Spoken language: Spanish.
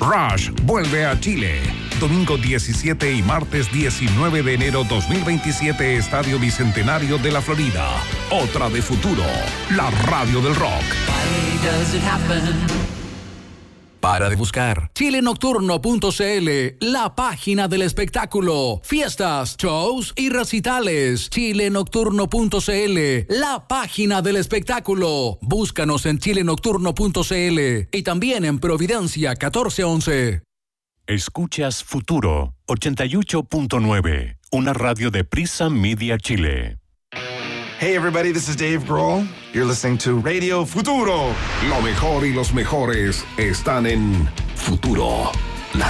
Rush vuelve a Chile. Domingo 17 y martes 19 de enero 2027, Estadio Bicentenario de la Florida. Otra de Futuro, la radio del rock. Para de buscar chilenocturno.cl, la página del espectáculo. Fiestas, shows y recitales. chilenocturno.cl, la página del espectáculo. Búscanos en chilenocturno.cl y también en Providencia 1411. Escuchas Futuro 88.9, una radio de Prisa Media Chile. Hey everybody, this is Dave Grohl. You're listening to Radio Futuro. Lo mejor y los mejores están en Futuro.